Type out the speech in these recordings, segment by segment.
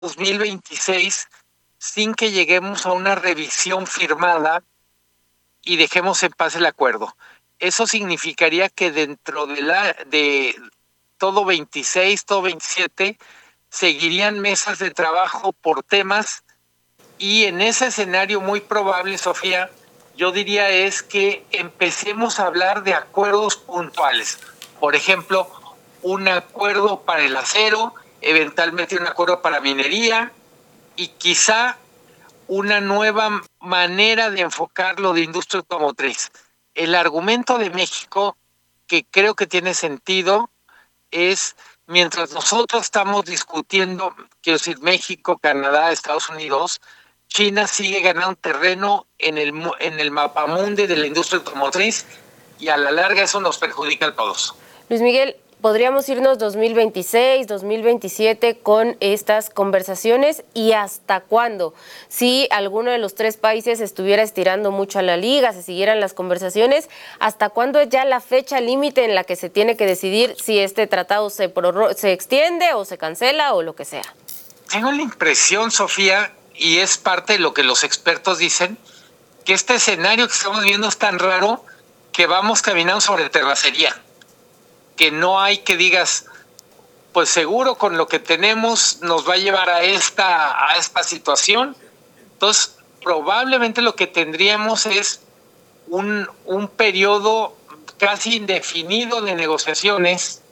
2026 sin que lleguemos a una revisión firmada y dejemos en paz el acuerdo. Eso significaría que dentro de todo 26, todo 27, seguirían mesas de trabajo por temas, y en ese escenario muy probable, Sofía, yo diría es que empecemos a hablar de acuerdos puntuales. Por ejemplo, un acuerdo para el acero, eventualmente un acuerdo para minería y quizá una nueva manera de enfocarlo de industria automotriz. El argumento de México, que creo que tiene sentido, es mientras nosotros estamos discutiendo, quiero decir, México, Canadá, Estados Unidos, China sigue ganando terreno en el mapamundi de la industria automotriz y a la larga eso nos perjudica a todos. Luis Miguel, ¿podríamos irnos 2026, 2027 con estas conversaciones? ¿Y hasta cuándo? Si alguno de los tres países estuviera estirando mucho a la liga, se siguieran las conversaciones, ¿hasta cuándo es ya la fecha límite en la que se tiene que decidir si este tratado se extiende o se cancela o lo que sea? Tengo la impresión, Sofía, y es parte de lo que los expertos dicen, que este escenario que estamos viendo es tan raro que vamos caminando sobre terracería, que no hay que digas, pues seguro con lo que tenemos nos va a llevar a esta situación. Entonces, probablemente lo que tendríamos es un periodo casi indefinido de negociaciones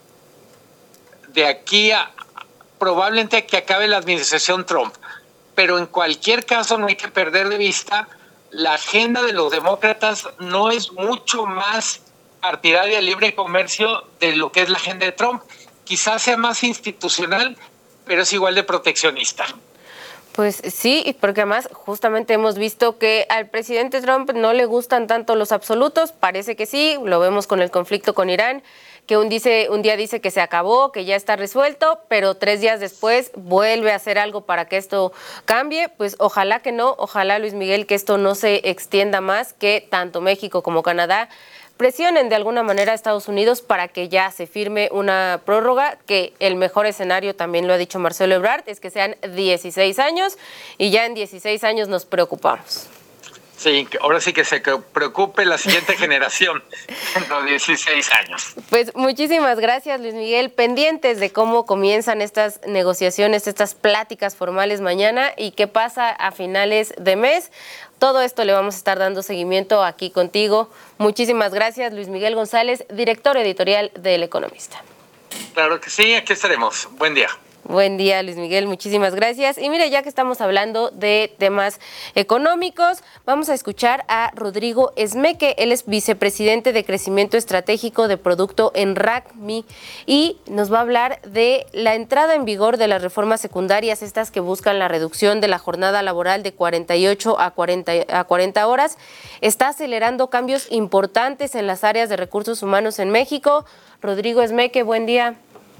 de aquí a probablemente que acabe la administración Trump. Pero en cualquier caso no hay que perder de vista la agenda de los demócratas no es mucho más partidaria del libre comercio de lo que es la agenda de Trump. Quizás sea más institucional, pero es igual de proteccionista. Pues sí, porque además justamente hemos visto que al presidente Trump no le gustan tanto los absolutos, parece que sí, lo vemos con el conflicto con Irán, que un día dice que se acabó, que ya está resuelto, pero 3 días después vuelve a hacer algo para que esto cambie. Pues ojalá que no, ojalá, Luis Miguel, que esto no se extienda más, que tanto México como Canadá presionen de alguna manera a Estados Unidos para que ya se firme una prórroga, que el mejor escenario, también lo ha dicho Marcelo Ebrard, es que sean 16 años y ya en 16 años nos preocupamos. Sí, ahora sí que se preocupe la siguiente generación en los 16 años. Pues muchísimas gracias, Luis Miguel. Pendientes de cómo comienzan estas negociaciones, estas pláticas formales mañana y qué pasa a finales de mes. Todo esto le vamos a estar dando seguimiento aquí contigo. Muchísimas gracias, Luis Miguel González, director editorial de El Economista. Claro que sí, aquí estaremos. Buen día. Buen día, Luis Miguel, muchísimas gracias. Y mire, ya que estamos hablando de temas económicos, vamos a escuchar a Rodrigo Esmeque. Él es vicepresidente de Crecimiento Estratégico de Producto en RACMI y nos va a hablar de la entrada en vigor de las reformas secundarias, estas que buscan la reducción de la jornada laboral de 48 a 40 horas. Está acelerando cambios importantes en las áreas de recursos humanos en México. Rodrigo Esmeque, buen día.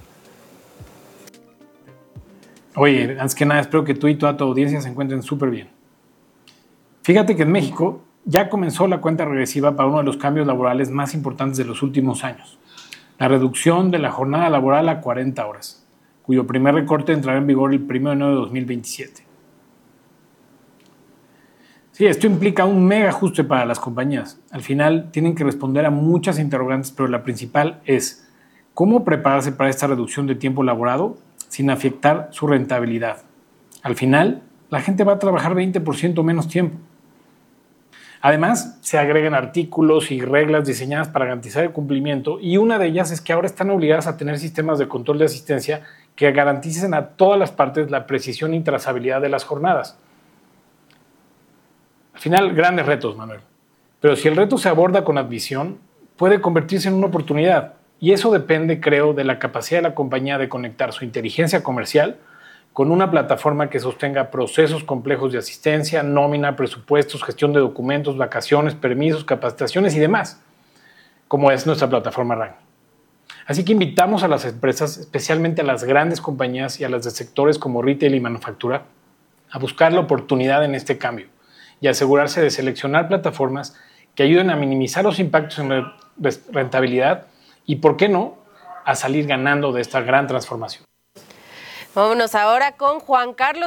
Oye, antes que nada, espero que tú y toda tu audiencia se encuentren súper bien. Fíjate que en México ya comenzó la cuenta regresiva para uno de los cambios laborales más importantes de los últimos años, la reducción de la jornada laboral a 40 horas, cuyo primer recorte entrará en vigor el 1 de enero de 2027. Sí, esto implica un mega ajuste para las compañías. Al final tienen que responder a muchas interrogantes, pero la principal es ¿cómo prepararse para esta reducción de tiempo laborado sin afectar su rentabilidad? Al final, la gente va a trabajar 20% menos tiempo. Además, se agregan artículos y reglas diseñadas para garantizar el cumplimiento y una de ellas es que ahora están obligadas a tener sistemas de control de asistencia que garanticen a todas las partes la precisión y trazabilidad de las jornadas. Al final, grandes retos, Manuel. Pero si el reto se aborda con ambición, puede convertirse en una oportunidad. Y eso depende, creo, de la capacidad de la compañía de conectar su inteligencia comercial con una plataforma que sostenga procesos complejos de asistencia, nómina, presupuestos, gestión de documentos, vacaciones, permisos, capacitaciones y demás, como es nuestra plataforma RAN. Así que invitamos a las empresas, especialmente a las grandes compañías y a las de sectores como retail y manufactura, a buscar la oportunidad en este cambio y asegurarse de seleccionar plataformas que ayuden a minimizar los impactos en rentabilidad y, ¿por qué no?, a salir ganando de esta gran transformación. Vámonos ahora con Juan Carlos